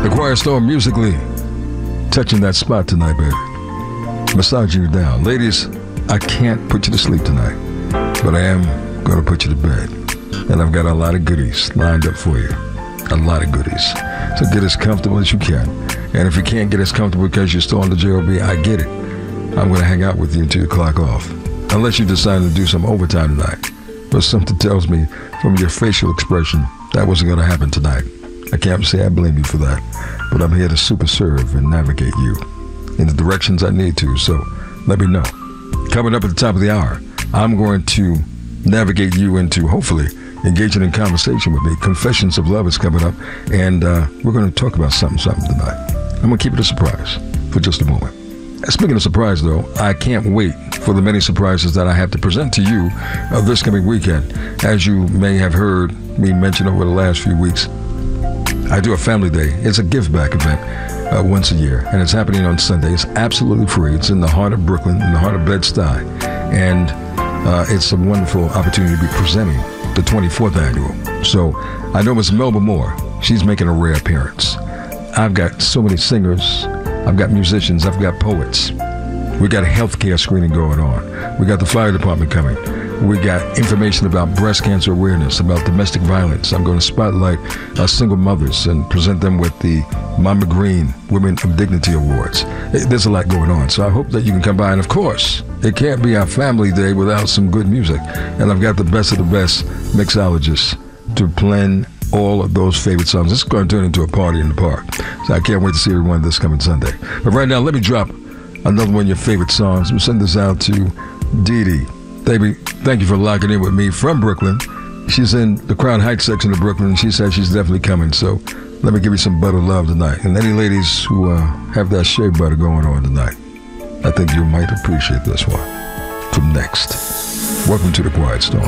The Quiet Storm musically touching that spot tonight, baby. Massaging you down. Ladies, I can't put you to sleep tonight, but I am going to put you to bed. And I've got a lot of goodies lined up for you. A lot of goodies. So get as comfortable as you can. And if you can't get as comfortable because you're still on the JOB, I get it. I'm going to hang out with you until you clock off. Unless you decide to do some overtime tonight. But something tells me from your facial expression that wasn't going to happen tonight. I can't say I blame you for that. But I'm here to super serve and navigate you in the directions I need to. So let me know. Coming up at the top of the hour, I'm going to navigate you into, hopefully, engaging in conversation with me. Confessions of Love is coming up, and we're going to talk about something tonight. I'm going to keep it a surprise for just a moment. Speaking of surprise, though, I can't wait for the many surprises that I have to present to you this coming weekend. As you may have heard me mention over the last few weeks, I do a family day. It's a give back event once a year, and it's happening on Sunday. It's absolutely free. It's in the heart of Brooklyn, in the heart of Bed-Stuy, and it's a wonderful opportunity to be presenting the 24th annual. So I know Miss Melba Moore. She's making a rare appearance. I've got so many singers. I've got musicians. I've got poets. We got a healthcare screening going on. We got the fire department coming. We got information about breast cancer awareness, about domestic violence. I'm going to spotlight single mothers and present them with the Mama Green Women of Dignity Awards. There's a lot going on, so I hope that you can come by. And of course, it can't be our family day without some good music. And I've got the best of the best mixologists to blend all of those favorite songs. This is going to turn into a party in the park. So I can't wait to see everyone this coming Sunday. But right now, let me drop another one of your favorite songs. We'll send this out to Dee Dee. Baby, thank you for locking in with me from Brooklyn. She's in the Crown Heights section of Brooklyn, and she said she's definitely coming. So let me give you some butter love tonight. And any ladies who have that shea butter going on tonight, I think you might appreciate this one. From Next. Welcome to the Quiet Storm.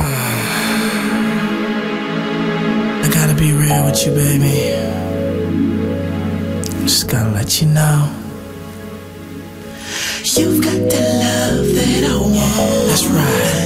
I gotta be real with you, baby. Just gotta let you know. You've got the love that I want. That's right.